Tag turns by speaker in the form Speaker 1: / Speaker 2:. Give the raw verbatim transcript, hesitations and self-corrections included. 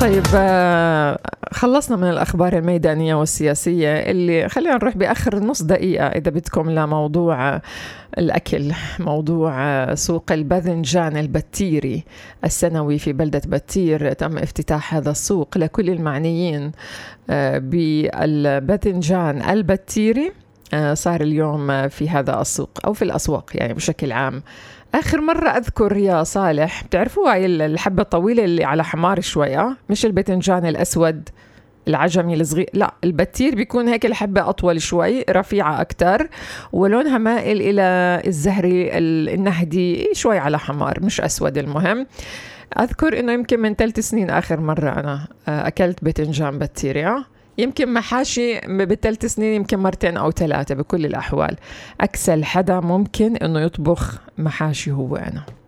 Speaker 1: طيب آه، خلصنا من الأخبار الميدانية والسياسية اللي خلينا نروح بآخر نص دقيقة إذا بدكم لموضوع الأكل. موضوع سوق الباذنجان البتيري السنوي في بلدة بتير. تم افتتاح هذا السوق لكل المعنيين بالباذنجان البتيري. صار اليوم في هذا السوق أو في الأسواق يعني بشكل عام. آخر مرة أذكر يا صالح بتعرفوا هاي الحبة الطويلة اللي على حمار شوية، مش الباذنجان الأسود العجمي الصغير، لا البتير بيكون هيك الحبة أطول شوي رفيعة أكتر ولونها مائل إلى الزهري النهدي شوي على حمار مش أسود. المهم أذكر إنه يمكن من ثلاث سنين آخر مرة أنا أكلت باذنجان بتيري، يمكن محاشي بثلاث سنين يمكن مرتين أو ثلاثة. بكل الأحوال أكسل حدا ممكن إنه يطبخ محاشي هو أنا.